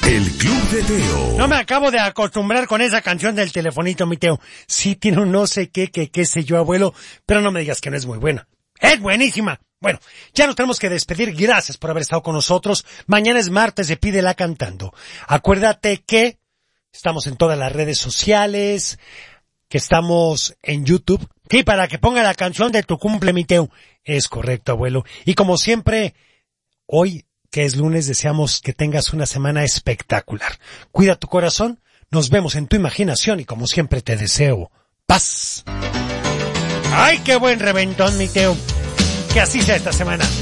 El Club de Teo. No me acabo de acostumbrar con esa canción del telefonito, mi Teo. Sí tiene un no sé qué sé yo, abuelo, pero no me digas que no es muy buena. ¡Es buenísima! Bueno, ya nos tenemos que despedir. Gracias por haber estado con nosotros. Mañana es martes de Pídela Cantando. Acuérdate que estamos en todas las redes sociales, que estamos en YouTube. Sí, para que ponga la canción de tu cumple, mi Teo. Es correcto, abuelo. Y como siempre, hoy, que es lunes, deseamos que tengas una semana espectacular. Cuida tu corazón, nos vemos en tu imaginación y como siempre te deseo paz. ¡Ay, qué buen reventón, mi Teo! Que así sea esta semana.